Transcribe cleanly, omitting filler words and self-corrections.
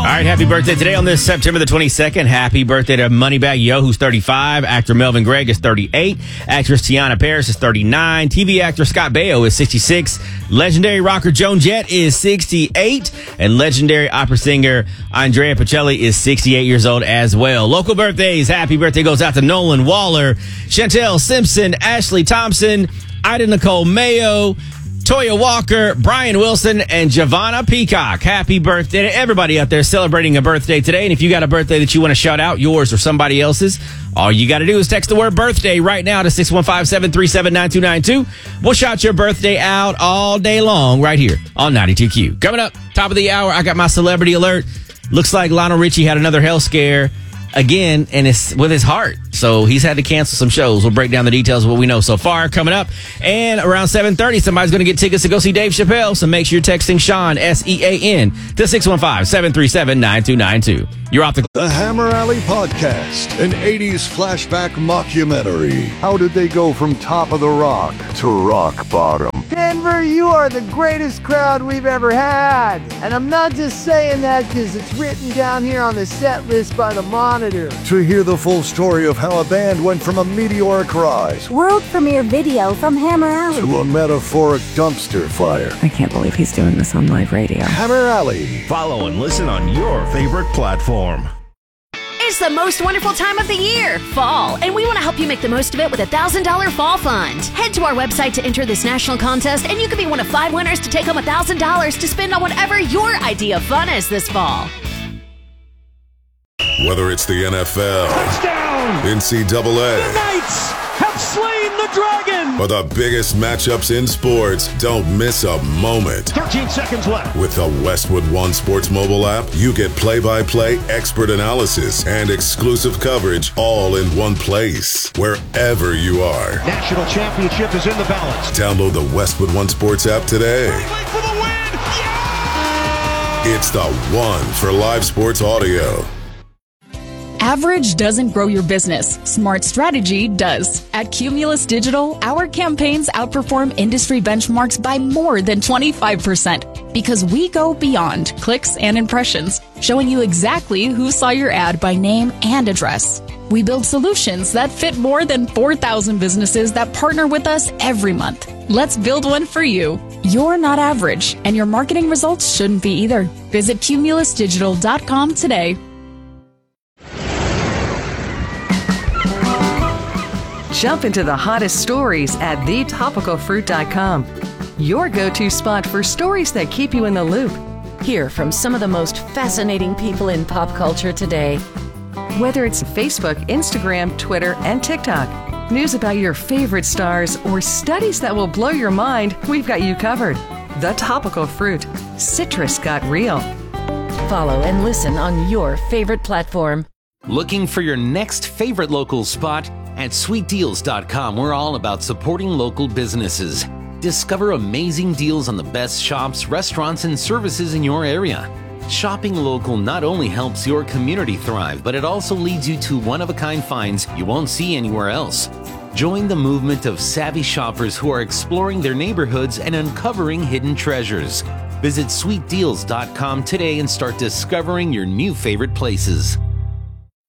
right, happy birthday today on this September the 22nd. Happy birthday to Moneybag Yo, who's 35. Actor Melvin Gregg is 38. Actress Tiana Paris is 39. TV actor Scott Baio is 66. Legendary rocker Joan Jett is 68. And legendary opera singer Andrea Bocelli is 68 years old as well. Local birthdays. Happy birthday goes out to Nolan Waller, Chantel Simpson, Ashley Thompson, Ida Nicole Mayo, Toya Walker, Brian Wilson, and Giovanna Peacock. Happy birthday to everybody out there celebrating a birthday today. And if you got a birthday that you want to shout out, yours or somebody else's, all you got to do is text the word birthday right now to 615-737-9292. We'll shout your birthday out all day long right here on 92Q. Coming up, top of the hour, I got my celebrity alert. Looks like Lionel Richie had another health scare again, and it's with his heart. So he's had to cancel some shows. We'll break down the details of what we know so far coming up. And around 7:30, somebody's going to get tickets to go see Dave Chappelle. So make sure you're texting Sean, SEAN, to 615-737-9292. You're off The Hammer Alley Podcast, an 80s flashback mockumentary. How did they go from top of the rock to rock bottom? Denver, you are the greatest crowd we've ever had. And I'm not just saying that because it's written down here on the set list by the Monitor. To hear the full story of how a band went from a meteoric rise World premiere video from Hammer Alley to a metaphoric dumpster fire. I can't believe he's doing this on live radio. Hammer Alley. Follow and listen on your favorite platform. It's the most wonderful time of the year, fall, and we want to help you make the most of it with a $1,000 fall fund. Head to our website to enter this national contest, and you could be one of 5 winners to take home $1,000 to spend on whatever your idea of fun is this fall. Whether it's the NFL, touchdown, NCAA, the Knights have slain the dragon, or the biggest matchups in sports, don't miss a moment. 13 seconds left. With the Westwood One Sports mobile app, you get play-by-play expert analysis and exclusive coverage all in one place, wherever you are. National championship is in the balance. Download the Westwood One Sports app today. Wait for the win! Yeah! It's the one for live sports audio. Average doesn't grow your business. Smart strategy does. At Cumulus Digital, our campaigns outperform industry benchmarks by more than 25% because we go beyond clicks and impressions, showing you exactly who saw your ad by name and address. We build solutions that fit more than 4,000 businesses that partner with us every month. Let's build one for you. You're not average, and your marketing results shouldn't be either. Visit cumulusdigital.com today. Jump into the hottest stories at thetopicalfruit.com. Your go-to spot for stories that keep you in the loop. Hear from some of the most fascinating people in pop culture today. Whether it's Facebook, Instagram, Twitter, and TikTok, news about your favorite stars, or studies that will blow your mind, we've got you covered. The Topical Fruit. Citrus got real. Follow and listen on your favorite platform. Looking for your next favorite local spot? At sweetdeals.com, we're all about supporting local businesses. Discover amazing deals on the best shops, restaurants, and services in your area. Shopping local not only helps your community thrive, but it also leads you to one-of-a-kind finds you won't see anywhere else. Join the movement of savvy shoppers who are exploring their neighborhoods and uncovering hidden treasures. Visit sweetdeals.com today and start discovering your new favorite places.